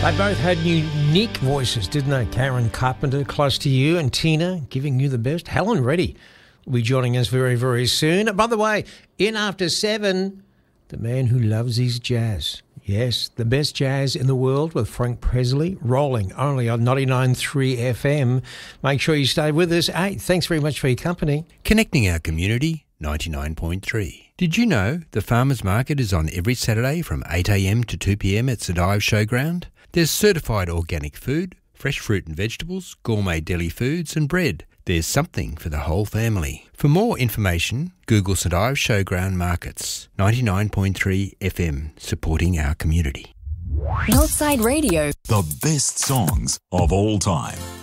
They both had unique voices, didn't they? Karen Carpenter, Close to You, and Tina, Giving You the Best. Helen Reddy will be joining us very, very soon. By the way, in After 7, the man who loves his jazz. Yes, the best jazz in the world with Frank Presley, rolling only on 99.3 FM. Make sure you stay with us. Hey, thanks very much for your company. Connecting our community, 99.3. Did you know the Farmers Market is on every Saturday from 8am to 2pm at St Ives Showground? There's certified organic food, fresh fruit and vegetables, gourmet deli foods and bread. There's something for the whole family. For more information, Google St Ives Showground Markets, 99.3 FM, supporting our community. Northside Radio. The best songs of all time.